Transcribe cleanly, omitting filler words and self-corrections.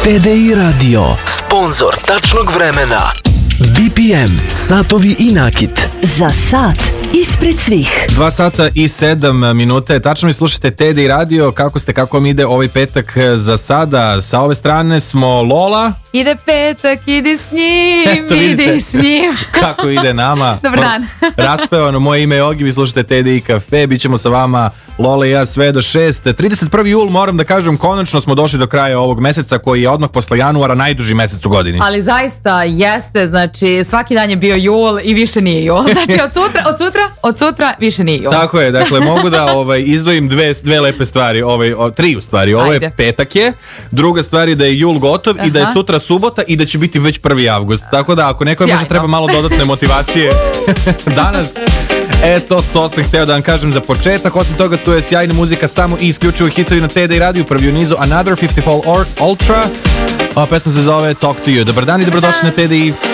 TDI Radio, sponzor tačnog vremena. BPM, satovi i nakit. Za sat ispred svih. 2 sata i 7 minuta je tačno i slušate TDI Radio. Kako ste, kako vam ide ovaj petak za sada? Sa ove strane smo Lola. Ide petak, idi s njim, idi s njim. Kako ide nama? Dobar dan. Raspevano, moje ime je Ogi, vi slušate TDI Cafe. Bićemo sa vama, Lola i ja, sve do 6. 31. jul, moram da kažem, konačno smo došli do kraja ovog meseca, koji je odmah posle januara najduži mesec u godini. Ali zaista jeste, znači svaki dan je bio jul i više nije jul. Znači od sutra više nije jul. Tako je, dakle mogu da izdvojim dve lepe stvari, tri u stvari. Ovo je petak je, druga stvar je da je jul gotov i da je sutra subota i da će biti već 1. avgust. Tako da ako nekoj možda treba malo dodatne motivacije danas, eto, to sam hteo da vam kažem za početak. Osim toga, tu je sjajna muzika, samo i isključivo hitovi na TDI Radio. Prvi u nizu Another 54 Ultra, a pesma se zove Talk to You. Dobar dan i dobrodošli na TDI.